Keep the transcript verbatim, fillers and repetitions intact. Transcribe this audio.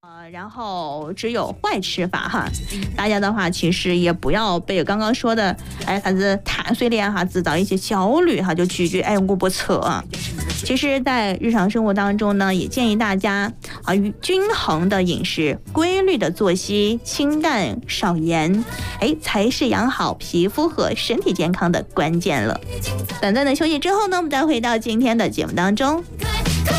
呃，然后只有坏吃法哈，大家的话其实也不要被刚刚说的哎啥子碳水链哈制造一些焦虑哈，就拒绝哎我不测啊。其实，在日常生活当中呢，也建议大家啊，均衡的饮食、规律的作息、清淡少盐，哎，才是养好皮肤和身体健康的关键了。短暂的休息之后呢，我们再回到今天的节目当中。